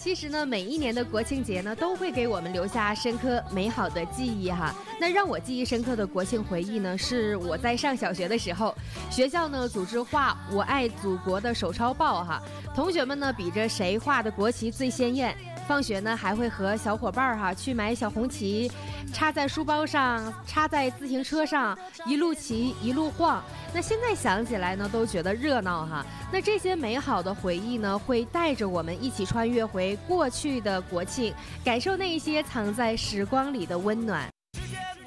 其实呢，每一年的国庆节呢，都会给我们留下深刻美好的记忆哈。那让我记忆深刻的国庆回忆呢，是我在上小学的时候，学校呢组织画"我爱祖国"的手抄报哈，同学们呢比着谁画的国旗最鲜艳。放学呢，还会和小伙伴哈去买小红旗，插在书包上，插在自行车上，一路骑一路晃。那现在想起来呢，都觉得热闹哈。那这些美好的回忆呢，会带着我们一起穿越回过去的国庆，感受那些藏在时光里的温暖。